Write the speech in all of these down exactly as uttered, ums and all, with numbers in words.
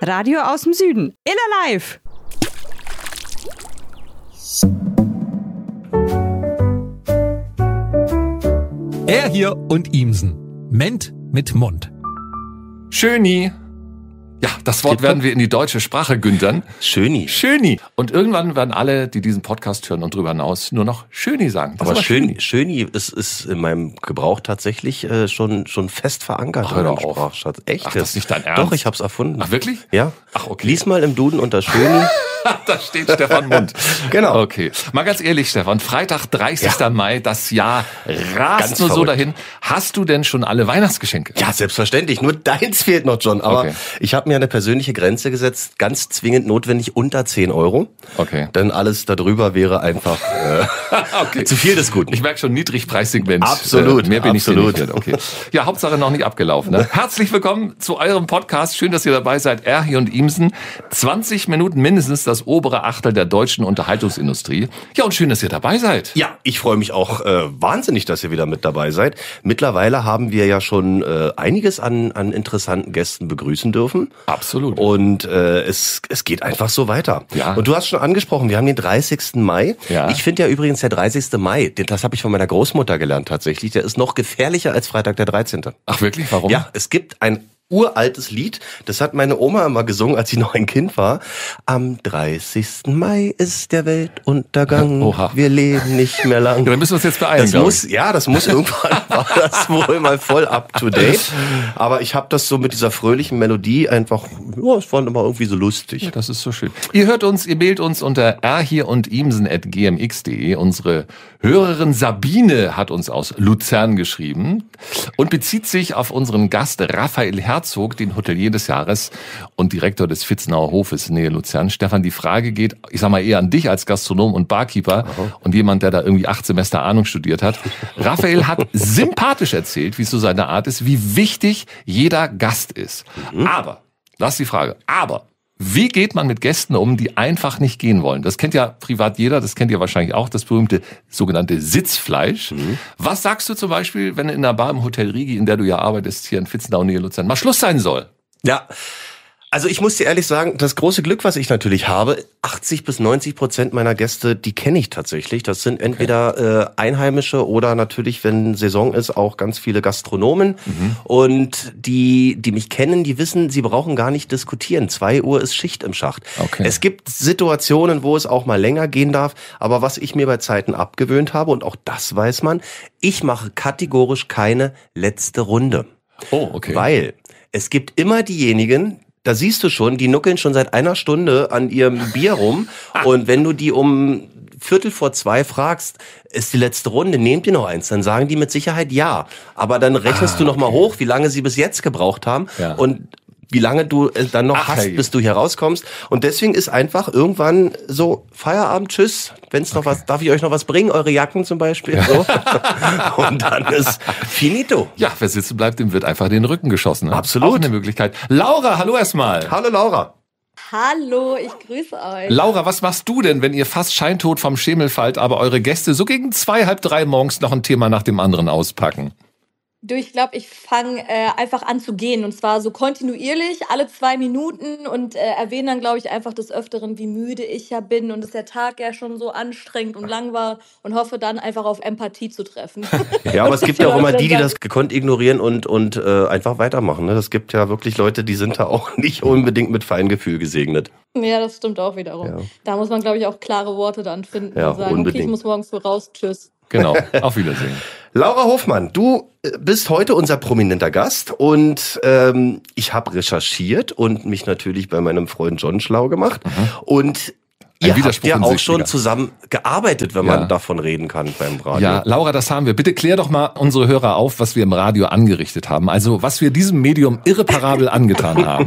Radio aus dem Süden. Iller Live. Er hier und Imsen. Ment mit Mund. Schöni. Ja, das Wort werden wir in die deutsche Sprache güntern. Schöni. Schöni. Und irgendwann werden alle, die diesen Podcast hören und drüber hinaus, nur noch Schöni sagen. Das aber Schöni, Schöni ist, ist in meinem Gebrauch tatsächlich äh, schon, schon fest verankert. Ach, hör doch in meinem auf. Sprachschatz. Echt? Ach, das ist nicht dein Ernst? Doch, ich hab's erfunden. Ach, wirklich? Ja. Ach, okay. Lies mal im Duden unter Schöni. Da steht Stefan Mund. Genau. Okay. Mal ganz ehrlich, Stefan, Freitag, dreißigster Mai, das Jahr rast Ganz nur so verrückt. dahin. Hast du denn schon alle Weihnachtsgeschenke? Ja, selbstverständlich. Nur deins fehlt noch, John. Aber Okay. ich habe mir eine persönliche Grenze gesetzt, ganz zwingend notwendig unter zehn Euro. Okay. Denn alles darüber wäre einfach äh, Okay. zu viel des Guten. Ich merke schon, Niedrigpreissegment. Absolut, Äh, mehr bin absolut. ich dir nicht wert. Okay. Ja, Hauptsache noch nicht abgelaufen. Ne? Herzlich willkommen zu eurem Podcast. Schön, dass ihr dabei seid. Erhi und Imsen. zwanzig Minuten mindestens das obere Achtel der deutschen Unterhaltungsindustrie. Ja, und schön, dass ihr dabei seid. Ja, ich freue mich auch äh, wahnsinnig, dass ihr wieder mit dabei seid. Mittlerweile haben wir ja schon äh, einiges an, an interessanten Gästen begrüßen dürfen. Absolut. Und äh, es, es geht einfach so weiter. Ja. Und du hast schon angesprochen, wir haben den dreißigsten Mai. Ja. Ich finde ja übrigens der dreißigste Mai, den- das habe ich von meiner Großmutter gelernt tatsächlich, der ist noch gefährlicher als Freitag der dreizehnte. Ach wirklich? Warum? Ja, es gibt ein uraltes Lied, das hat meine Oma immer gesungen, als sie noch ein Kind war. Am dreißigsten Mai ist der Weltuntergang, Oha. wir leben nicht mehr lang. Ja, dann müssen wir uns jetzt beeilen, Das glaub muss, ja, das muss irgendwann, war das wohl mal voll up to date. Aber ich habe das so mit dieser fröhlichen Melodie einfach, ja, es war immer irgendwie so lustig. Ja, das ist so schön. Ihr hört uns, ihr mailt uns unter erhier und imsen at g m x punkt de. Unsere Hörerin Sabine hat uns aus Luzern geschrieben und bezieht sich auf unseren Gast Raphael Herzog, den Hotelier des Jahres und Direktor des Vitznauer Hofes Nähe Luzern. Stefan, die Frage geht, ich sag mal eher an dich als Gastronom und Barkeeper und jemand, der da irgendwie acht Semester Ahnung studiert hat. Raphael hat sympathisch erzählt, wie es so seine Art ist, wie wichtig jeder Gast ist. Aber, das ist die Frage, aber wie geht man mit Gästen um, die einfach nicht gehen wollen? Das kennt ja privat jeder, das kennt ihr wahrscheinlich auch, das berühmte sogenannte Sitzfleisch. Mhm. Was sagst du zum Beispiel, wenn in einer Bar im Hotel Rigi, in der du ja arbeitest, hier in Vitznau, Nähe Luzern, mal Schluss sein soll? Ja, also ich muss dir ehrlich sagen, das große Glück, was ich natürlich habe, achtzig bis neunzig Prozent meiner Gäste, die kenne ich tatsächlich. Das sind entweder äh, Einheimische oder natürlich, wenn Saison ist, auch ganz viele Gastronomen. Mhm. Und die, die mich kennen, die wissen, sie brauchen gar nicht diskutieren. Zwei Uhr ist Schicht im Schacht. Okay. Es gibt Situationen, wo es auch mal länger gehen darf. Aber was ich mir bei Zeiten abgewöhnt habe, und auch das weiß man, ich mache kategorisch keine letzte Runde. Oh, okay. Weil es gibt immer diejenigen, da siehst du schon, die nuckeln schon seit einer Stunde an ihrem Bier rum. Und wenn du die um Viertel vor zwei fragst, ist die letzte Runde, nehmt ihr noch eins? Dann sagen die mit Sicherheit ja. Aber dann rechnest Ah, du noch mal okay. hoch, wie lange sie bis jetzt gebraucht haben. Ja. Und wie lange du äh, dann noch Ach, hast, hey. bis du hier rauskommst. Und deswegen ist einfach irgendwann so Feierabend, tschüss. Wenn es noch Okay. was, darf ich euch noch was bringen? Eure Jacken zum Beispiel. So. Und dann ist finito. Ja, wer sitzen bleibt, dem wird einfach in den Rücken geschossen. Ne? Absolut. Auch eine Möglichkeit. Laura, hallo erstmal. Hallo Laura. Hallo, ich grüße euch. Laura, was machst du denn, wenn ihr fast scheintot vom Schemel fallt, aber eure Gäste so gegen zwei, halb drei morgens noch ein Thema nach dem anderen auspacken? Du, ich glaube, ich fange äh, einfach an zu gehen und zwar so kontinuierlich, alle zwei Minuten und äh, erwähne dann, glaube ich, einfach des Öfteren, wie müde ich ja bin und dass der Tag ja schon so anstrengend und lang war und hoffe dann einfach auf Empathie zu treffen. Ja, aber es gibt ja auch immer die, die Leute das gekonnt ignorieren und und äh, einfach weitermachen. Ne? Es gibt ja wirklich Leute, die sind da auch nicht unbedingt mit Feingefühl gesegnet. Ja, das stimmt auch wiederum. Ja. Da muss man, glaube ich, auch klare Worte dann finden Ja, und sagen, okay, unbedingt. ich muss morgens so raus, tschüss. Genau, auf Wiedersehen. Laura Hofmann, du äh, bist heute unser prominenter Gast und ähm, ich habe recherchiert und mich natürlich bei meinem Freund John schlau gemacht. Und Ein ihr habt Widerspruch ja in auch sich, schon Digga. zusammen gearbeitet, wenn Ja. man davon reden kann beim Radio. Ja, Laura, das haben wir. Bitte klär doch mal unsere Hörer auf, was wir im Radio angerichtet haben. Also, was wir diesem Medium irreparabel angetan haben.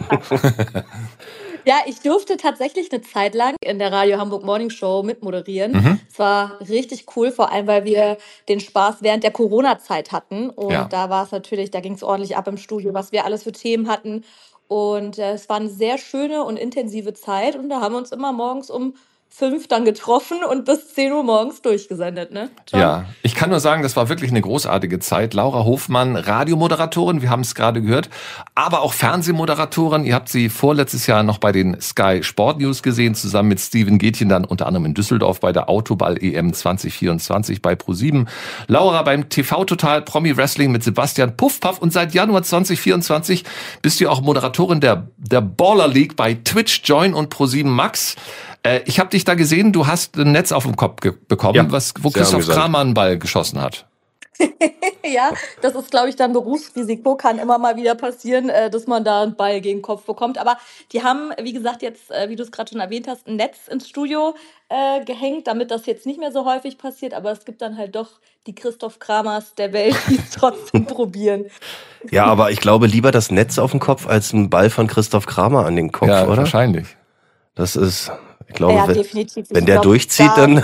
Ja, ich durfte tatsächlich eine Zeit lang in der Radio Hamburg Morning Show mitmoderieren. Mhm. Es war richtig cool, vor allem, weil wir den Spaß während der Corona-Zeit hatten. Und Ja. da war es natürlich, da ging es ordentlich ab im Studio, was wir alles für Themen hatten. Und äh, es war eine sehr schöne und intensive Zeit. Und da haben wir uns immer morgens um fünf dann getroffen und bis zehn Uhr morgens durchgesendet, ne? John? Ja, ich kann nur sagen, das war wirklich eine großartige Zeit. Laura Hofmann, Radiomoderatorin, wir haben es gerade gehört, aber auch Fernsehmoderatorin. Ihr habt sie vorletztes Jahr noch bei den Sky Sport News gesehen, zusammen mit Steven Gätjen dann unter anderem in Düsseldorf bei der Autoball-E M zwanzig vierundzwanzig bei ProSieben. Laura beim T V Total Promi Wrestling mit Sebastian Puffpaff und seit Januar zwanzig vierundzwanzig bist du auch Moderatorin der, der Baller League bei Twitch, Join und ProSieben Max. Ich habe dich da gesehen, du hast ein Netz auf dem Kopf ge- bekommen, Ja, was, wo sehr Christoph amüsant. Kramer einen Ball geschossen hat. Ja, das ist, glaube ich, dann Berufsrisiko, kann immer mal wieder passieren, äh, dass man da einen Ball gegen den Kopf bekommt. Aber die haben, wie gesagt, jetzt, äh, wie du es gerade schon erwähnt hast, ein Netz ins Studio äh, gehängt, damit das jetzt nicht mehr so häufig passiert. Aber es gibt dann halt doch die Christoph Kramers der Welt, die es trotzdem probieren. Ja, aber ich glaube lieber das Netz auf dem Kopf als ein Ball von Christoph Kramer an den Kopf, Ja, oder? wahrscheinlich. Das ist, ich glaube, Ja, wenn, definitiv. wenn Ich der glaub, durchzieht, da- dann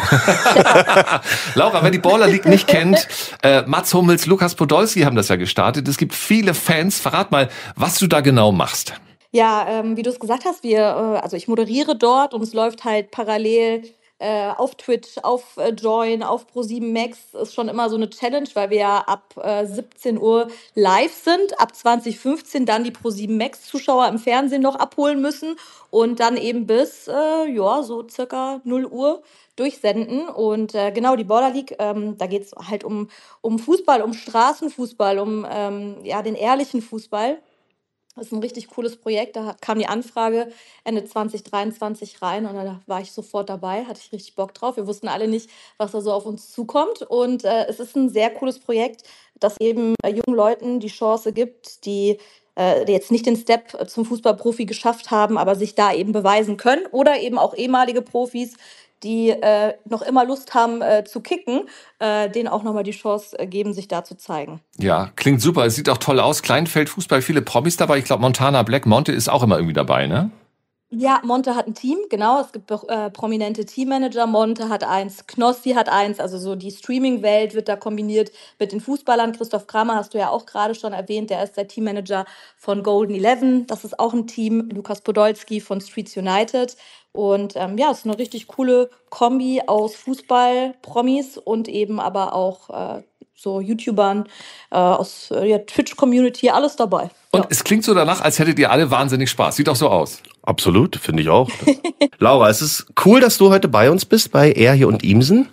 Laura, wer die Baller League nicht kennt, äh, Mats Hummels, Lukas Podolski haben das ja gestartet. Es gibt viele Fans. Verrat mal, was du da genau machst. Ja, ähm, wie du es gesagt hast, wir, äh, also ich moderiere dort und es läuft halt parallel äh, auf Twitch, auf äh, Join, auf ProSieben Max. Ist schon immer so eine Challenge, weil wir ja ab äh, siebzehn Uhr live sind, ab zwanzig fünfzehn dann die ProSieben Max Zuschauer im Fernsehen noch abholen müssen und dann eben bis äh, ja so circa null Uhr durchsenden. Und äh, genau, die Baller League, ähm, da geht es halt um, um Fußball, um Straßenfußball, um ähm, ja, den ehrlichen Fußball. Das ist ein richtig cooles Projekt. Da kam die Anfrage Ende zwanzig dreiundzwanzig rein und da war ich sofort dabei, hatte ich richtig Bock drauf. Wir wussten alle nicht, was da so auf uns zukommt. Und äh, es ist ein sehr cooles Projekt, das eben äh, jungen Leuten die Chance gibt, die äh, jetzt nicht den Step äh, zum Fußballprofi geschafft haben, aber sich da eben beweisen können. Oder eben auch ehemalige Profis, die äh, noch immer Lust haben äh, zu kicken, äh, denen auch nochmal die Chance äh, geben, sich da zu zeigen. Ja, klingt super. Es sieht auch toll aus. Kleinfeld, Fußball, viele Promis dabei. Ich glaube, Montana Black, Monte ist auch immer irgendwie dabei, ne? Ja, Monte hat ein Team, genau. Es gibt auch äh, prominente Teammanager. Monte hat eins, Knossi hat eins. Also so die Streaming-Welt wird da kombiniert mit den Fußballern. Christoph Kramer hast du ja auch gerade schon erwähnt. Der ist der Teammanager von Golden Eleven. Das ist auch ein Team. Lukas Podolski von Streets United. Und ähm, ja, es ist eine richtig coole Kombi aus Fußball, Promis und eben aber auch äh, so YouTubern äh, aus äh, ja, Twitch-Community, alles dabei. Und Ja. es klingt so danach, als hättet ihr alle wahnsinnig Spaß. Sieht auch so aus. absolut, finde ich auch. Laura, es ist cool, dass du heute bei uns bist, bei Er hier und Imsen.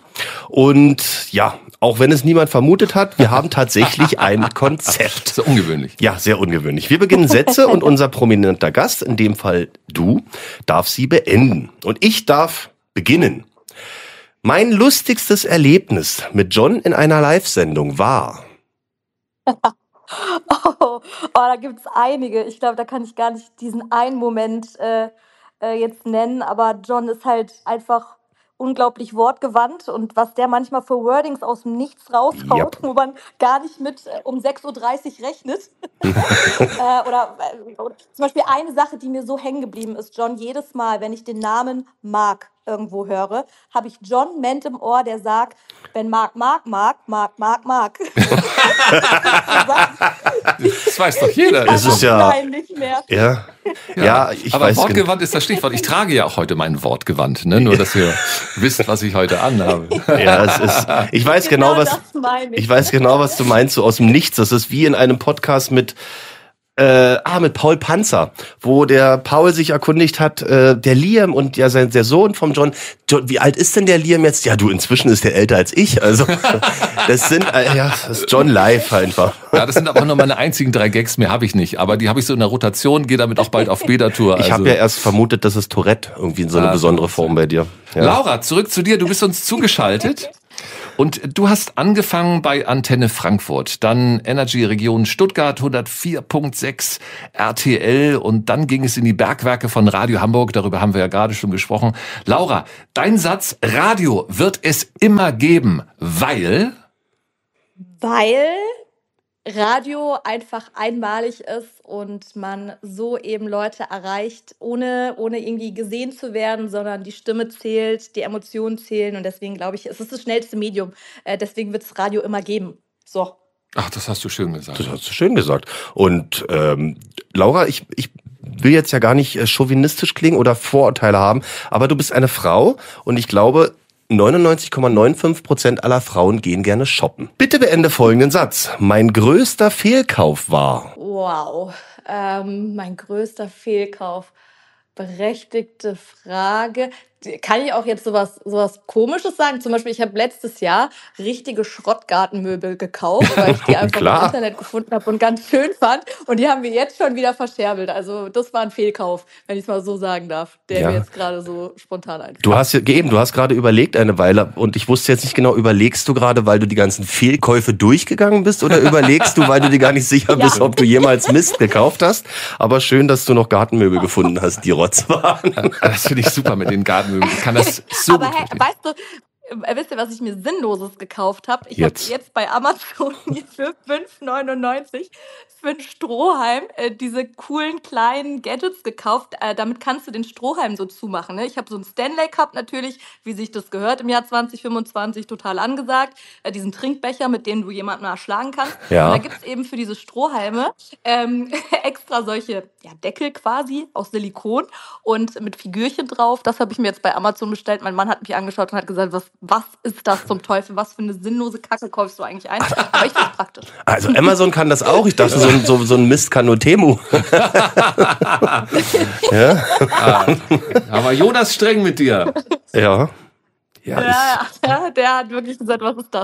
Und ja, auch wenn es niemand vermutet hat, wir haben tatsächlich ein Konzept. So ungewöhnlich. Ja, sehr ungewöhnlich. Wir beginnen Sätze und unser prominenter Gast, in dem Fall du, darf sie beenden. Und ich darf beginnen. Mein lustigstes Erlebnis mit John in einer Live-Sendung war... Oh, oh, da gibt's einige. Ich glaube, da kann ich gar nicht diesen einen Moment äh, äh, jetzt nennen, aber John ist halt einfach unglaublich wortgewandt und was der manchmal für Wordings aus dem Nichts raushaut, Yep. wo man gar nicht mit äh, um sechs Uhr dreißig rechnet. äh, oder, äh, oder zum Beispiel eine Sache, die mir so hängen geblieben ist, John, jedes Mal, wenn ich den Namen Mark irgendwo höre, habe ich John Ment im Ohr, der sagt, wenn Mark, Mark, Mark, Mark, Mark, Mark. Das weiß doch jeder. Es ist ja- Nein, nicht mehr. Ja, ja, ich Aber weiß genau. Wortgewand ist das Stichwort. Ich trage ja auch heute mein Wortgewand, ne? Nur, dass ihr wisst, was ich heute anhabe. Ja, es ist, ich weiß genau, was, das meine ich. ich weiß genau, was du meinst, so aus dem Nichts. Das ist wie in einem Podcast mit, äh, ah, mit Paul Panzer, wo der Paul sich erkundigt hat, äh, der Liam und ja sein, der Sohn vom John, John, wie alt ist denn der Liam jetzt? Ja, du, inzwischen ist der älter als ich, also, das sind, äh, ja, das ist John live einfach. Ja, das sind aber nur meine einzigen drei Gags, mehr habe ich nicht. Aber die habe ich so in der Rotation, gehe damit auch bald auf Beta-Tour. Ich also. habe ja erst vermutet, das ist Tourette, irgendwie so eine Ah, besondere Form bei dir. Ja. Laura, zurück zu dir. Du bist uns zugeschaltet. Und du hast angefangen bei Antenne Frankfurt, dann Energy Region Stuttgart hundertvier Komma sechs R T L und dann ging es in die Bergwerke von Radio Hamburg, darüber haben wir ja gerade schon gesprochen. Laura, dein Satz, Radio wird es immer geben, weil... Weil Radio einfach einmalig ist und man so eben Leute erreicht, ohne, ohne irgendwie gesehen zu werden, sondern die Stimme zählt, die Emotionen zählen und deswegen glaube ich, es ist das schnellste Medium. Äh, deswegen wird es Radio immer geben. So. Ach, das hast du schön gesagt. Das hast du schön gesagt. Und ähm, Laura, ich, ich will jetzt ja gar nicht äh, chauvinistisch klingen oder Vorurteile haben, aber du bist eine Frau und ich glaube, neunundneunzig Komma fünfundneunzig Prozent aller Frauen gehen gerne shoppen. Bitte beende folgenden Satz. Mein größter Fehlkauf war... Wow, ähm, mein größter Fehlkauf. Berechtigte Frage. Kann ich auch jetzt sowas, sowas Komisches sagen? Zum Beispiel, ich habe letztes Jahr richtige Schrottgartenmöbel gekauft, weil ich die einfach im Klar. Internet gefunden habe und ganz schön fand. Und die haben wir jetzt schon wieder verscherbelt. Also das war ein Fehlkauf, wenn ich es mal so sagen darf, der Ja. mir jetzt gerade so spontan einfällt. Du hast ja eben, du hast gerade überlegt eine Weile und ich wusste jetzt nicht genau, überlegst du gerade, weil du die ganzen Fehlkäufe durchgegangen bist oder überlegst du, weil du dir gar nicht sicher bist, Ja. ob du jemals Mist gekauft hast? Aber schön, dass du noch Gartenmöbel gefunden hast, die Rotz waren. Das finde ich super mit den Gartenmöbeln. Ich kann das so Aber gut hey, verstehen. weißt du, äh, wisst ihr, was ich mir Sinnloses gekauft habe? Ich Jetzt. habe jetzt bei Amazon hier für fünf neunundneunzig für einen Strohhalm äh, diese coolen kleinen Gadgets gekauft. Äh, damit kannst du den Strohhalm so zumachen. Ne? Ich habe so einen Stanley Cup natürlich, wie sich das gehört im Jahr zwanzig fünfundzwanzig, total angesagt. Äh, diesen Trinkbecher, mit dem du jemanden erschlagen kannst. Ja. Und da gibt's eben für diese Strohhalme ähm, extra solche ja, Deckel quasi aus Silikon und mit Figürchen drauf. Das habe ich mir jetzt bei Amazon bestellt. Mein Mann hat mich angeschaut und hat gesagt, was, was ist das zum Teufel? Was für eine sinnlose Kacke kaufst du eigentlich ein? Aber ich finde es praktisch. Also Amazon kann das auch. Ich dachte, so, ein- so, so ein Mist kann nur Temu. ja? Aber Jonas streng mit dir. Ja. Ja, Ja, ja, ja, der hat wirklich gesagt, was ist das?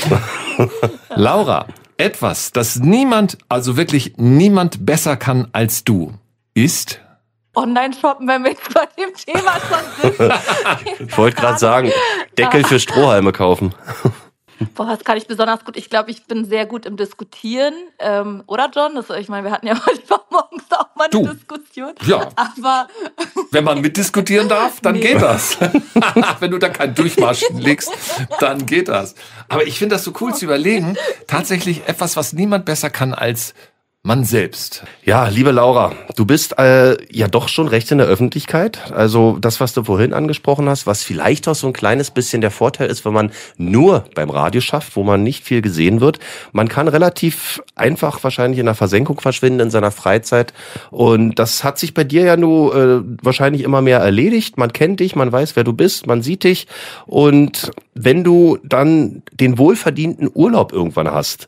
Laura, etwas, das niemand, also wirklich niemand besser kann als du, ist... Online-Shoppen, wenn wir jetzt bei dem Thema schon sind. Ich wollte gerade sagen, Deckel für Strohhalme kaufen. Boah, das kann ich besonders gut. Ich glaube, ich bin sehr gut im Diskutieren. Ähm, oder, John? Das, ich meine, wir hatten ja manchmal morgens auch mal eine Du. Diskussion. Ja. Aber Wenn man mitdiskutieren darf, dann Nee. geht das. Wenn du da keinen Durchmarsch legst, dann geht das. Aber ich finde das so cool zu überlegen. Tatsächlich etwas, was niemand besser kann als man selbst. Ja, liebe Laura, du bist äh, ja doch schon recht in der Öffentlichkeit. Also das, was du vorhin angesprochen hast, was vielleicht auch so ein kleines bisschen der Vorteil ist, wenn man nur beim Radio schafft, wo man nicht viel gesehen wird. Man kann relativ einfach wahrscheinlich in der Versenkung verschwinden in seiner Freizeit. Und das hat sich bei dir ja nur äh, wahrscheinlich immer mehr erledigt. Man kennt dich, man weiß, wer du bist, man sieht dich. Und wenn du dann den wohlverdienten Urlaub irgendwann hast,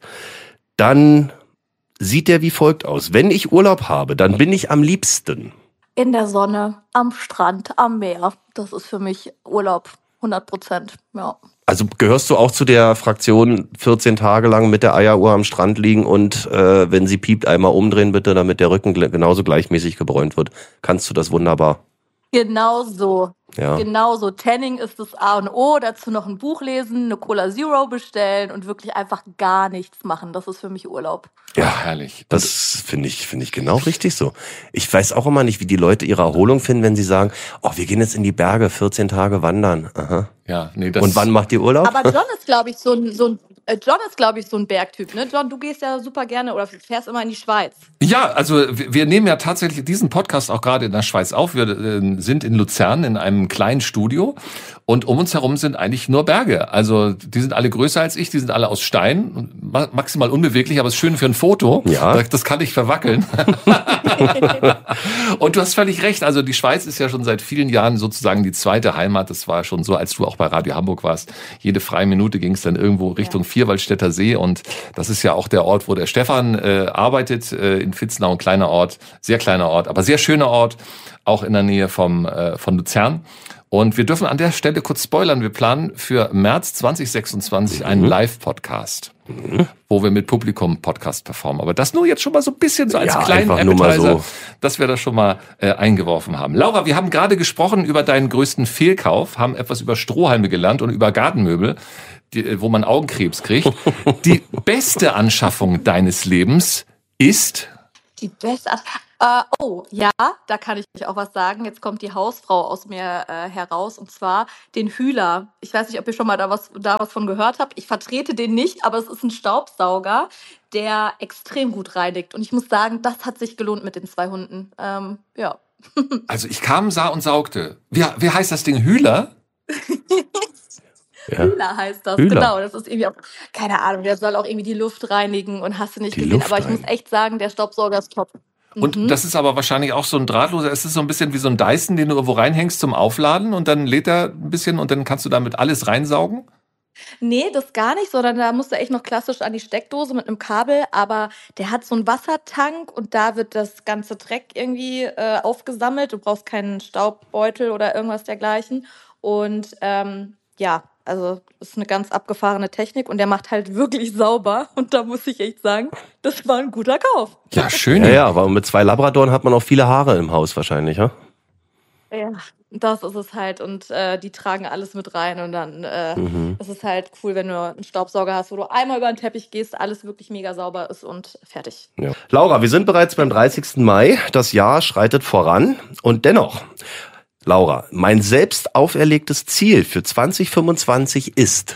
dann sieht der wie folgt aus. Wenn ich Urlaub habe, dann bin ich am liebsten. in der Sonne, am Strand, am Meer. Das ist für mich Urlaub. hundert Prozent, ja. Also gehörst du auch zu der Fraktion vierzehn Tage lang mit der Eieruhr am Strand liegen und äh, wenn sie piept, einmal umdrehen bitte, damit der Rücken gl- genauso gleichmäßig gebräunt wird. Kannst du das wunderbar. Genau so. Ja. Genau so. Tanning ist das A und O. Dazu noch ein Buch lesen, eine Cola Zero bestellen und wirklich einfach gar nichts machen. Das ist für mich Urlaub. Ja, herrlich. Das finde ich, finde ich genau richtig so. Ich weiß auch immer nicht, wie die Leute ihre Erholung finden, wenn sie sagen, oh, wir gehen jetzt in die Berge, vierzehn Tage wandern. Aha. Ja, nee, das Und wann macht ihr Urlaub? Aber John ist, glaube ich, so ein, so ein äh, John ist, glaube ich, so ein Bergtyp, ne? John, du gehst ja super gerne oder fährst immer in die Schweiz. Ja, also wir wir nehmen ja tatsächlich diesen Podcast auch gerade in der Schweiz auf. Wir äh, sind in Luzern in einem kleinen Studio und um uns herum sind eigentlich nur Berge. Also die sind alle größer als ich, die sind alle aus Stein, ma- maximal unbeweglich, aber ist schön für ein Foto. Ja. Das- Das kann ich verwackeln. Und du hast völlig recht. Also die Schweiz ist ja schon seit vielen Jahren sozusagen die zweite Heimat. Das war schon so, als du auch bei Radio Hamburg warst. Jede freie Minute ging es dann irgendwo Richtung Vierwaldstätter See. Und das ist ja auch der Ort, wo der Stefan äh, arbeitet, äh, in Vitznau, ein kleiner Ort, sehr kleiner Ort, aber sehr schöner Ort, auch in der Nähe vom äh, von Luzern. Und wir dürfen an der Stelle kurz spoilern. Wir planen für März zwanzig sechsundzwanzig einen Live-Podcast, wo wir mit Publikum Podcast performen. Aber das nur jetzt schon mal so ein bisschen so als Ja, kleinen einfach nur mal Appetizer, so. dass wir das schon mal äh, eingeworfen haben. Laura, wir haben gerade gesprochen über deinen größten Fehlkauf, haben etwas über Strohhalme gelernt und über Gartenmöbel, die, wo man Augenkrebs kriegt. Die beste Anschaffung deines Lebens ist... Die beste. Äh, oh, ja, da kann ich euch auch was sagen. Jetzt kommt die Hausfrau aus mir äh, heraus und zwar den Hühler. Ich weiß nicht, ob ihr schon mal da was, da was von gehört habt. Ich vertrete den nicht, aber es ist ein Staubsauger, der extrem gut reinigt. Und ich muss sagen, das hat sich gelohnt mit den zwei Hunden. Ähm, ja. Also ich kam, sah und saugte. Wie, wie heißt das Ding? Hühler? Ja. Hühler heißt das, Hühler. genau. Das ist irgendwie auch, keine Ahnung, der soll auch irgendwie die Luft reinigen und hast du nicht Die gesehen. Luft Aber ich muss reinigen. echt sagen, der Staubsauger ist top. Und Mhm. das ist aber wahrscheinlich auch so ein drahtloser, es ist so ein bisschen wie so ein Dyson, den du irgendwo reinhängst zum Aufladen und dann lädt er ein bisschen und dann kannst du damit alles reinsaugen? Nee, das gar nicht, sondern da musst du echt noch klassisch an die Steckdose mit einem Kabel, aber der hat so einen Wassertank und da wird das ganze Dreck irgendwie äh, aufgesammelt. Du brauchst keinen Staubbeutel oder irgendwas dergleichen. Und ähm, ja, also ist eine ganz abgefahrene Technik und der macht halt wirklich sauber. Und da muss ich echt sagen, das war ein guter Kauf. Ja, schön. Ja, ja, aber mit zwei Labradoren hat man auch viele Haare im Haus wahrscheinlich, ja? Ja, das ist es halt. Und äh, die tragen alles mit rein. Und dann äh, Mhm. ist es halt cool, wenn du einen Staubsauger hast, wo du einmal über den Teppich gehst, alles wirklich mega sauber ist und fertig. Ja. Laura, wir sind bereits beim dreißigsten Mai. Das Jahr schreitet voran. Und dennoch, Laura, mein selbst auferlegtes Ziel für zwanzig fünfundzwanzig ist...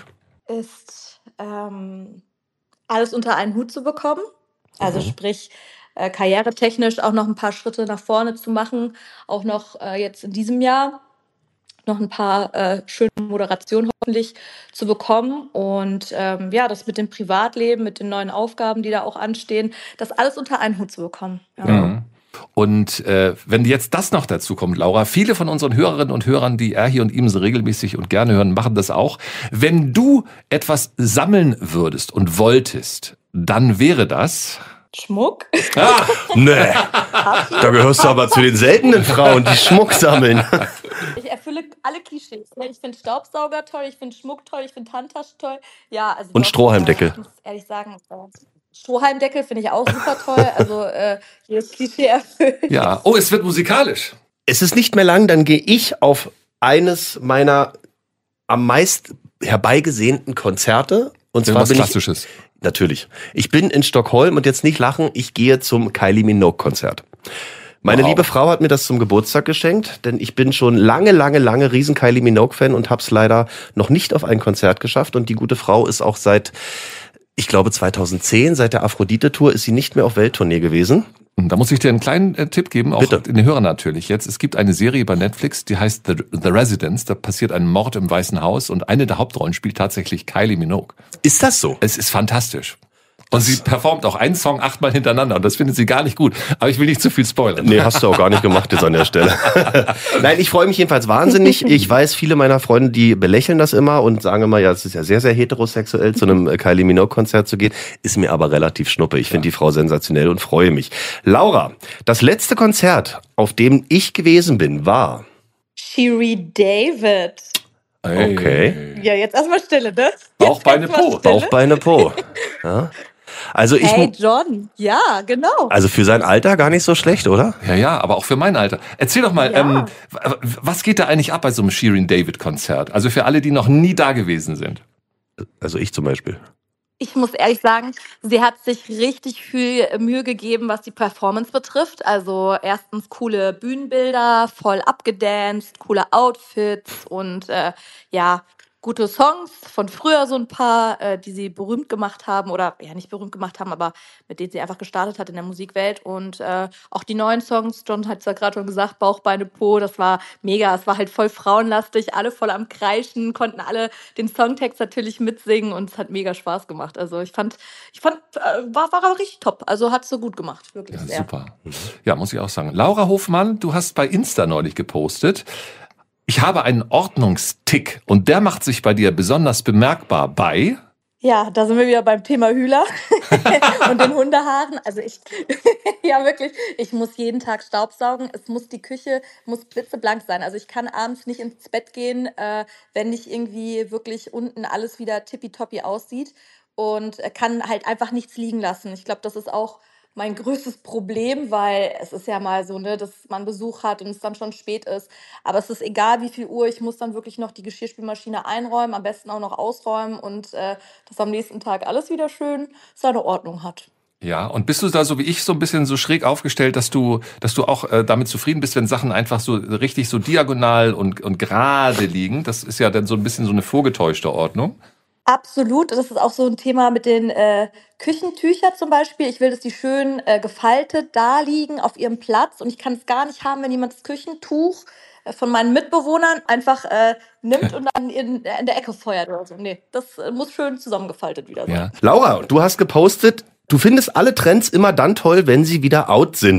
Ist ähm, alles unter einen Hut zu bekommen. Also sprich, äh, karrieretechnisch auch noch ein paar Schritte nach vorne zu machen. Auch noch äh, jetzt in diesem Jahr noch ein paar äh, schöne Moderationen hoffentlich zu bekommen. Und ähm, ja, das mit dem Privatleben, mit den neuen Aufgaben, die da auch anstehen, das alles unter einen Hut zu bekommen. Ja. Mhm. Und äh, wenn jetzt das noch dazu kommt, Laura, viele von unseren Hörerinnen und Hörern, die Er hier und Ihmsen regelmäßig und gerne hören, machen das auch. Wenn du etwas sammeln würdest und wolltest, dann wäre das... Schmuck. Nee, da gehörst du aber zu den seltenen Frauen, die Schmuck sammeln. Ich erfülle alle Klischees. ne? Ich finde Staubsauger toll, ich finde Schmuck toll, ich finde Handtaschen toll. Ja, also Und doch, Strohhalmdeckel. äh, Ich muss ehrlich sagen, äh, Strohhalmdeckel finde ich auch super toll. Also äh, jedes Klischee erfüllt. Ja, oh, es wird musikalisch. Es ist nicht mehr lang, dann gehe ich auf eines meiner am meist herbeigesehnten Konzerte. Und zwar Irgendwas bin ich, Klassisches. natürlich, ich bin in Stockholm und jetzt nicht lachen, ich gehe zum Kylie Minogue-Konzert. Meine Wow. liebe Frau hat mir das zum Geburtstag geschenkt, denn ich bin schon lange, lange, lange riesen Kylie Minogue-Fan und hab's leider noch nicht auf ein Konzert geschafft. Und die gute Frau ist auch seit, ich glaube zweitausendzehn, seit der Aphrodite-Tour ist sie nicht mehr auf Welttournee gewesen. Da muss ich dir einen kleinen äh, Tipp geben, auch Bitte. den Hörern natürlich jetzt. Es gibt eine Serie bei Netflix, die heißt The, The Residence. Da passiert ein Mord im Weißen Haus und eine der Hauptrollen spielt tatsächlich Kylie Minogue. Ist das so? Es ist fantastisch. Und sie performt auch einen Song achtmal hintereinander und das findet sie gar nicht gut. Aber ich will nicht zu viel spoilern. Nee, hast du auch gar nicht gemacht jetzt an der Stelle. Nein, ich freue mich jedenfalls wahnsinnig. Ich weiß, viele meiner Freunde, die belächeln das immer und sagen immer, ja, es ist ja sehr, sehr heterosexuell, zu einem Kylie Minogue-Konzert zu gehen. Ist mir aber relativ schnuppe. Ich finde die Frau sensationell und freue mich. Laura, das letzte Konzert, auf dem ich gewesen bin, war... Shiri David. Ey. Okay. Ja, jetzt erstmal Stille, ne? Bauch, Beine, Jetzt erstmal Po. Stille. Bauch, Beine, Po. Ja. Also ich, Hey mu- John, ja, genau. also für sein Alter gar nicht so schlecht, oder? Ja, ja, aber auch für mein Alter. Erzähl doch mal, Ja. ähm, w- was geht da eigentlich ab bei so einem Shirin David Konzert? Also für alle, die noch nie da gewesen sind. Also ich zum Beispiel. Ich muss ehrlich sagen, sie hat sich richtig viel Mühe gegeben, was die Performance betrifft. Also erstens coole Bühnenbilder, voll abgedanced, coole Outfits und äh, ja, gute Songs von früher, so ein paar, äh, die sie berühmt gemacht haben oder ja nicht berühmt gemacht haben, aber mit denen sie einfach gestartet hat in der Musikwelt. Und äh, auch die neuen Songs, John hat es ja gerade schon gesagt, Bauch, Beine, Po, das war mega. Es war halt voll frauenlastig, alle voll am Kreischen, konnten alle den Songtext natürlich mitsingen und es hat mega Spaß gemacht. Also ich fand, ich fand, äh, war, war aber richtig top. Also hat sie gut gemacht, wirklich Ja, sehr. super. Ja, muss ich auch sagen. Laura Hofmann, du hast bei Insta neulich gepostet, ich habe einen Ordnungstick und der macht sich bei dir besonders bemerkbar bei... Ja, da sind wir wieder beim Thema Hühler und den Hundehaaren. Also ich, ja wirklich, ich muss jeden Tag Staubsaugen. Es muss die Küche muss blitzeblank sein. Also ich kann abends nicht ins Bett gehen, äh, wenn nicht irgendwie wirklich unten alles wieder tippitoppi aussieht und äh, kann halt einfach nichts liegen lassen. Ich glaube, das ist auch mein größtes Problem, weil es ist ja mal so, ne, dass man Besuch hat und es dann schon spät ist. Aber es ist egal, wie viel Uhr, ich muss dann wirklich noch die Geschirrspülmaschine einräumen, am besten auch noch ausräumen und äh, dass am nächsten Tag alles wieder schön seine Ordnung hat. Ja, und bist du da so wie ich so ein bisschen so schräg aufgestellt, dass du, dass du auch äh, damit zufrieden bist, wenn Sachen einfach so richtig so diagonal und, und gerade liegen? Das ist ja dann so ein bisschen so eine vorgetäuschte Ordnung. Absolut. Das ist auch so ein Thema mit den äh, Küchentüchern zum Beispiel. Ich will, dass die schön äh, gefaltet da liegen auf ihrem Platz. Und ich kann es gar nicht haben, wenn jemand das Küchentuch äh, von meinen Mitbewohnern einfach äh, nimmt und dann in, in der Ecke feuert oder so. Nee, das äh, muss schön zusammengefaltet wieder sein. Ja. Laura, du hast gepostet, du findest alle Trends immer dann toll, wenn sie wieder out sind.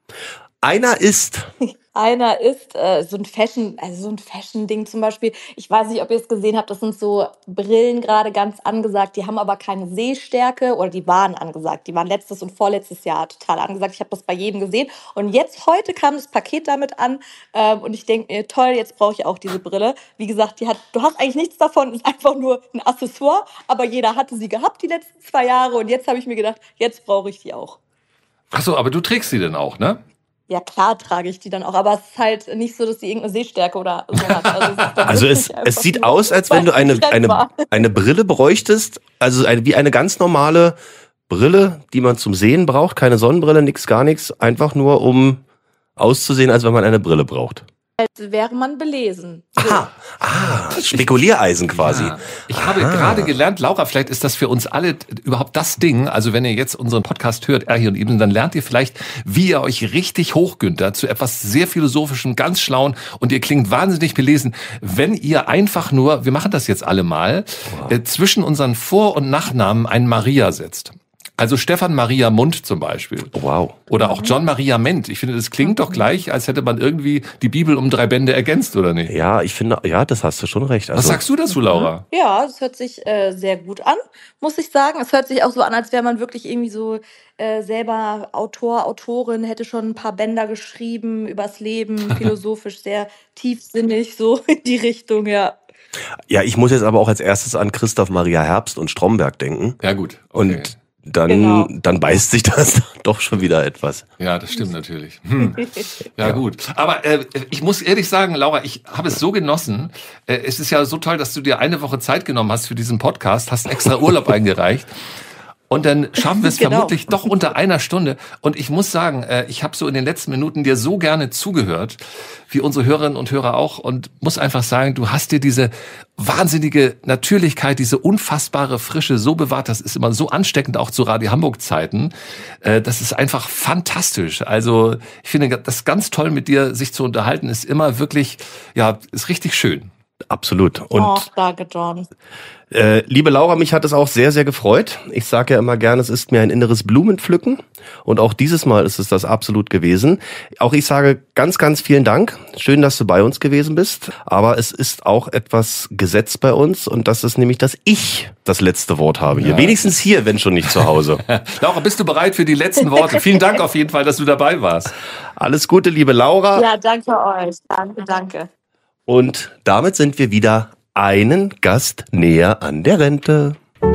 Einer ist... Einer ist äh, so ein Fashion, also so ein Fashion-Ding zum Beispiel. Ich weiß nicht, ob ihr es gesehen habt, das sind so Brillen gerade ganz angesagt, die haben aber keine Sehstärke oder die waren angesagt. Die waren letztes und vorletztes Jahr total angesagt. Ich habe das bei jedem gesehen. Und jetzt, heute kam das Paket damit an ähm, und ich denke mir, toll, jetzt brauche ich auch diese Brille. Wie gesagt, die hat, du hast eigentlich nichts davon, ist einfach nur ein Accessoire, aber jeder hatte sie gehabt die letzten zwei Jahre und jetzt habe ich mir gedacht, jetzt brauche ich die auch. Ach so, aber du trägst sie denn auch, ne? Ja, klar trage ich die dann auch, aber es ist halt nicht so, dass die irgendeine Sehstärke oder so hat. Also es, ist dann Also es, wirklich einfach es sieht nur, aus, als weil wenn du es eine, ein Trend eine, war. eine Brille bräuchtest, also eine, wie eine ganz normale Brille, die man zum Sehen braucht, keine Sonnenbrille, nix, gar nichts, einfach nur um auszusehen, als wenn man eine Brille braucht. Als wäre man belesen. So. Aha, ah, Spekuliereisen quasi. Ja. Ich habe gerade gelernt, Laura, vielleicht ist das für uns alle überhaupt das Ding. Also wenn ihr jetzt unseren Podcast hört, Erhi und Ibsen, dann lernt ihr vielleicht, wie ihr euch richtig hochgüntert zu etwas sehr Philosophischem, ganz Schlauen und ihr klingt wahnsinnig belesen, wenn ihr einfach nur, wir machen das jetzt alle mal, wow. äh, zwischen unseren Vor- und Nachnamen ein Maria setzt. Also Stefan Maria Mund zum Beispiel. Wow. Oder auch John Maria Ment. Ich finde, das klingt doch gleich, als hätte man irgendwie die Bibel um drei Bände ergänzt, oder nicht? Ja, ich finde, ja, das hast du schon recht. Also, was sagst du dazu, Laura? Ja, es hört sich äh, sehr gut an, muss ich sagen. Es hört sich auch so an, als wäre man wirklich irgendwie so äh, selber Autor, Autorin, hätte schon ein paar Bänder geschrieben übers Leben, philosophisch sehr tiefsinnig, so in die Richtung, ja. Ja, ich muss jetzt aber auch als erstes an Christoph Maria Herbst und Stromberg denken. Ja, gut. Okay. Und dann, Genau. dann beißt sich das doch schon wieder etwas. Ja, das stimmt natürlich. Hm. Ja, gut. Aber äh, ich muss ehrlich sagen, Laura, ich habe es so genossen. Äh, es ist ja so toll, dass du dir eine Woche Zeit genommen hast für diesen Podcast, hast extra Urlaub eingereicht. Und dann schaffen wir es Genau. vermutlich doch unter einer Stunde. Und ich muss sagen, äh, ich habe so in den letzten Minuten dir so gerne zugehört, wie unsere Hörerinnen und Hörer auch. Und muss einfach sagen, du hast dir diese wahnsinnige Natürlichkeit, diese unfassbare Frische so bewahrt. Das ist immer so ansteckend, auch zu Radio Hamburg Zeiten. Äh, das ist einfach fantastisch. Also ich finde das ganz toll, mit dir sich zu unterhalten, ist immer wirklich, ja, ist richtig schön. Absolut. Und Oh, danke, John. Äh, liebe Laura, mich hat es auch sehr, sehr gefreut. Ich sage ja immer gerne, es ist mir ein inneres Blumenpflücken. Und auch dieses Mal ist es das absolut gewesen. Auch ich sage ganz, ganz vielen Dank. Schön, dass du bei uns gewesen bist. Aber es ist auch etwas Gesetz bei uns. Und das ist nämlich, dass ich das letzte Wort habe hier. Ja. Wenigstens hier, wenn schon nicht zu Hause. Laura, bist du bereit für die letzten Worte? Vielen Dank auf jeden Fall, dass du dabei warst. Alles Gute, liebe Laura. Ja, danke euch. Danke, danke. Und damit sind wir wieder einen Gast näher an der Rente.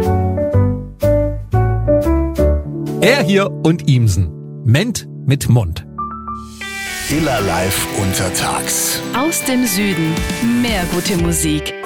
Er hier und Imsen. Ment mit Mund. Iller Live untertags. Aus dem Süden. Mehr gute Musik.